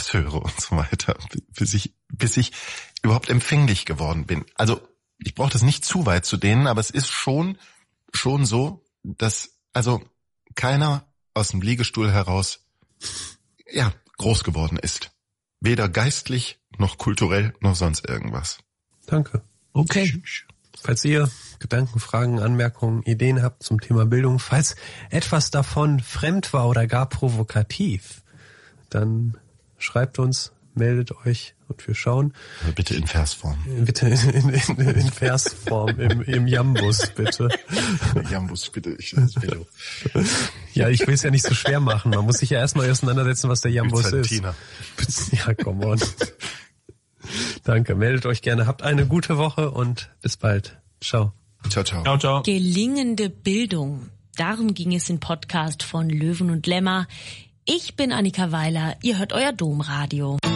das höre und so weiter, bis ich überhaupt empfänglich geworden bin. Also ich brauche das nicht zu weit zu dehnen, aber es ist schon so, dass also keiner aus dem Liegestuhl heraus groß geworden ist. Weder geistlich noch kulturell noch sonst irgendwas. Danke. Okay. Falls ihr Gedanken, Fragen, Anmerkungen, Ideen habt zum Thema Bildung, falls etwas davon fremd war oder gar provokativ, dann schreibt uns, meldet euch und wir schauen. Aber bitte in Versform. Bitte in Versform, im Jambus, bitte. Jambus, bitte. Ja, ich will es ja nicht so schwer machen. Man muss sich ja erstmal auseinandersetzen, was der Jambus Byzantiner. ist. Ja, come on. Danke, meldet euch gerne. Habt eine gute Woche und bis bald. Ciao. Ciao, ciao. Ciao, ciao. Gelingende Bildung. Darum ging es im Podcast von Löwen und Lämmer. Ich bin Annika Weiler. Ihr hört euer Domradio.